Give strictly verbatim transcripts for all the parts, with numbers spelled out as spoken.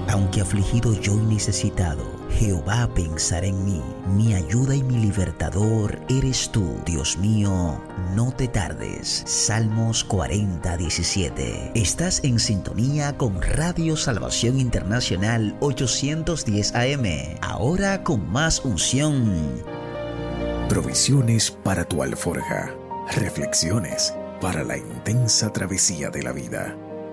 Aunque afligido yo y necesitado, Jehová pensará en mí. Mi ayuda y mi libertador eres tú. Dios mío, no te tardes. Salmos cuarenta, diecisiete. Estás en sintonía con Radio Salvación Internacional ochocientos diez A M. Ahora con más unción. Provisiones para tu alforja. Reflexiones para la intensa travesía de la vida.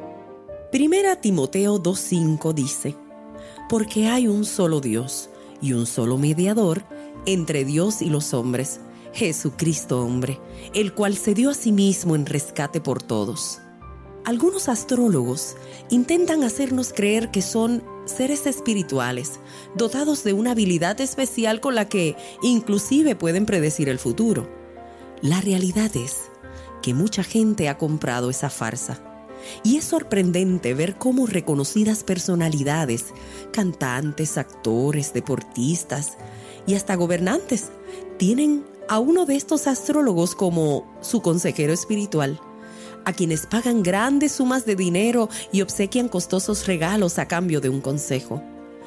Primera Timoteo dos cinco dice: porque hay un solo Dios y un solo mediador entre Dios y los hombres, Jesucristo hombre, el cual se dio a sí mismo en rescate por todos. Algunos astrólogos intentan hacernos creer que son seres espirituales, dotados de una habilidad especial con la que inclusive pueden predecir el futuro. La realidad es que mucha gente ha comprado esa farsa. Y es sorprendente ver cómo reconocidas personalidades, cantantes, actores, deportistas y hasta gobernantes tienen a uno de estos astrólogos como su consejero espiritual, a quienes pagan grandes sumas de dinero y obsequian costosos regalos a cambio de un consejo.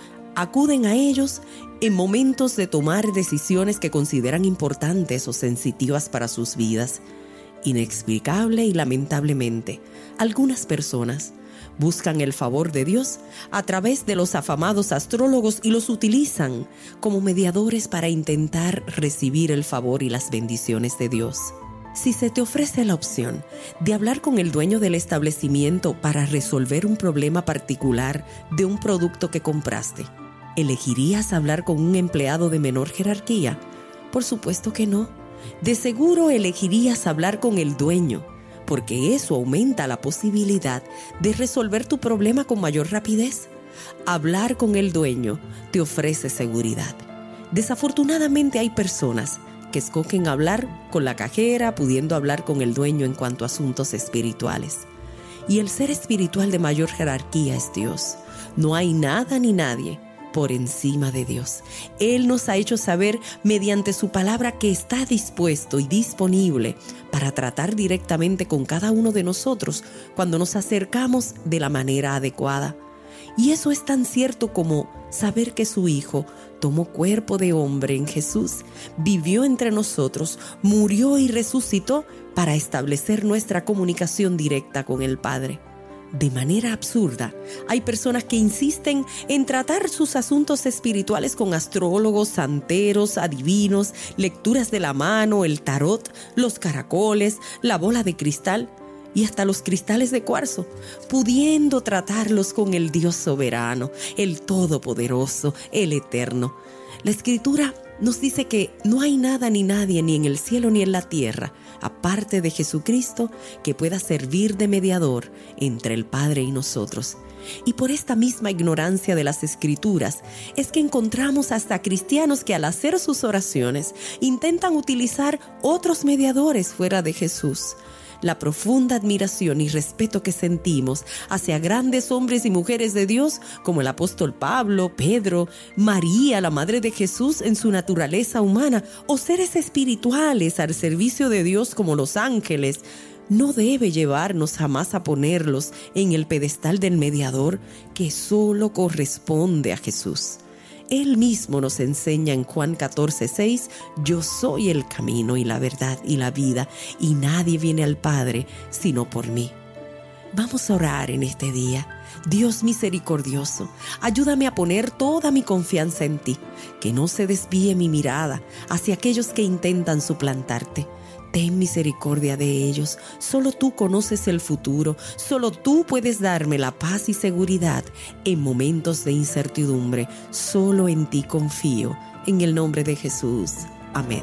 Acuden a ellos en momentos de tomar decisiones que consideran importantes o sensitivas para sus vidas. Inexplicable y lamentablemente, algunas personas buscan el favor de Dios a través de los afamados astrólogos y los utilizan como mediadores para intentar recibir el favor y las bendiciones de Dios. Si se te ofrece la opción de hablar con el dueño del establecimiento para resolver un problema particular de un producto que compraste, ¿elegirías hablar con un empleado de menor jerarquía? Por supuesto que no. De seguro elegirías hablar con el dueño, porque eso aumenta la posibilidad de resolver tu problema con mayor rapidez. Hablar con el dueño te ofrece seguridad. Desafortunadamente hay personas que escogen hablar con la cajera, pudiendo hablar con el dueño en cuanto a asuntos espirituales. Y el ser espiritual de mayor jerarquía es Dios. No hay nada ni nadie por encima de Dios. Él nos ha hecho saber mediante su palabra que está dispuesto y disponible para tratar directamente con cada uno de nosotros cuando nos acercamos de la manera adecuada. Y eso es tan cierto como saber que su Hijo tomó cuerpo de hombre en Jesús, vivió entre nosotros, murió y resucitó para establecer nuestra comunicación directa con el Padre. De manera absurda, hay personas que insisten en tratar sus asuntos espirituales con astrólogos, santeros, adivinos, lecturas de la mano, el tarot, los caracoles, la bola de cristal y hasta los cristales de cuarzo, pudiendo tratarlos con el Dios soberano, el todopoderoso, el eterno. La Escritura nos dice que no hay nada ni nadie, ni en el cielo ni en la tierra, aparte de Jesucristo, que pueda servir de mediador entre el Padre y nosotros. Y por esta misma ignorancia de las Escrituras es que encontramos hasta cristianos que al hacer sus oraciones intentan utilizar otros mediadores fuera de Jesús. La profunda admiración y respeto que sentimos hacia grandes hombres y mujeres de Dios como el apóstol Pablo, Pedro, María, la madre de Jesús en su naturaleza humana, o seres espirituales al servicio de Dios como los ángeles, no debe llevarnos jamás a ponerlos en el pedestal del mediador que solo corresponde a Jesús. Él mismo nos enseña en Juan catorce seis, yo soy el camino y la verdad y la vida, y nadie viene al Padre sino por mí. Vamos a orar en este día. Dios misericordioso, ayúdame a poner toda mi confianza en ti, que no se desvíe mi mirada hacia aquellos que intentan suplantarte. Ten misericordia de ellos. Solo tú conoces el futuro. Solo tú puedes darme la paz y seguridad en momentos de incertidumbre. Solo en ti confío. En el nombre de Jesús. Amén.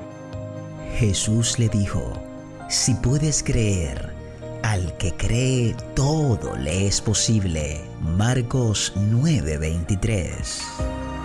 Jesús le dijo: si puedes creer, al que cree todo le es posible. Marcos nueve veintitrés.